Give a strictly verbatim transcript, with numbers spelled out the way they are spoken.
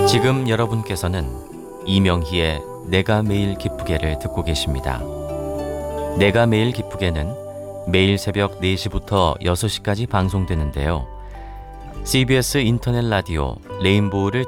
지금 여러분께서는 이명희의 내가 매일 기쁘게를 듣고 계십니다. 내가 매일 기쁘게는 매일 새벽 네 시부터 여섯 시까지 방송되는데요. 씨비에스 인터넷 라디오 레인보우를